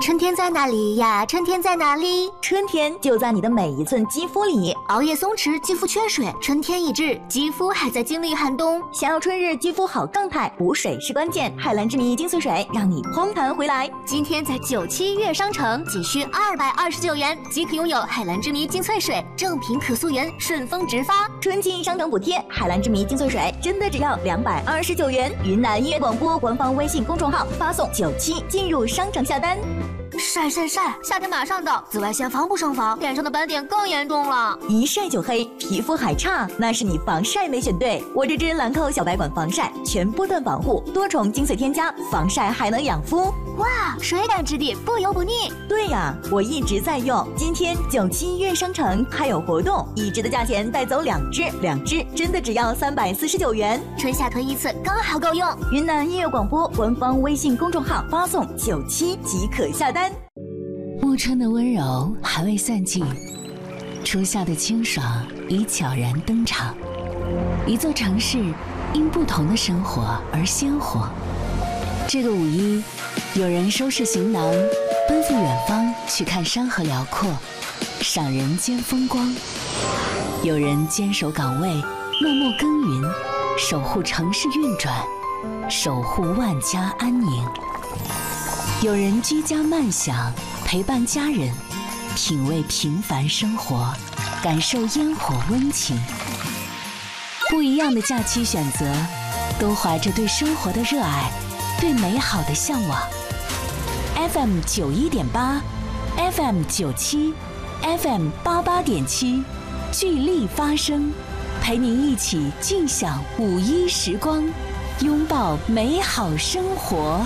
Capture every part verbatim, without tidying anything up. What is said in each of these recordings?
春天在哪里呀？春天在哪里？ 春天就在你的每一寸肌肤里。 熬夜松弛，肌肤缺水，春天已至，肌肤还在经历寒冬。 想要春日肌肤好状态，补水是关键。海蓝之谜精粹水让你匡弹回来。 今天在九七悦商城仅需二百二十九元即可拥有海蓝之谜精粹水，正品可溯源，顺丰直发。 春季商城补贴，海蓝之谜精粹水真的只要两百二十九元。云南音乐广播官方微信公众号发送九七进入商城下单。 晒晒晒！夏天马上到，紫外线防不胜防，脸上的斑点更严重了。 一晒就黑，皮肤还差，那是你防晒没选对。我这支兰蔻小白管防晒，全波段保护，多重精粹添加，防晒还能养肤。 哇，水感质地，不油不腻。 对呀，我一直在用。今天九七悦商城还有活动，一支的价钱带走两支，两支真的只要三百四十九元。 春夏囤一次，刚好够用。 云南音乐广播官方微信公众号发送九七即可下单。 暮春的温柔还未散尽，初夏的清爽已悄然登场。一座城市因不同的生活而鲜活。这个五一，有人收拾行囊，奔赴远方去看山河辽阔，赏人间风光；有人坚守岗位，默默耕耘，守护城市运转，守护万家安宁；有人居家慢享，陪伴家人，品味平凡生活，感受烟火温情。不一样的假期选择，都怀着对生活的热爱，对美好的向往。F M 九一点八 ，F M 九七 ，F M 八八点七，聚力发声，陪您一起尽享五一时光，拥抱美好生活。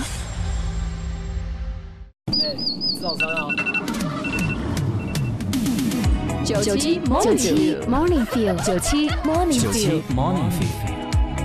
哎，吃早餐啊！ 九七九七 Morning Feel， 九七 Morning Feel， Morning Feel。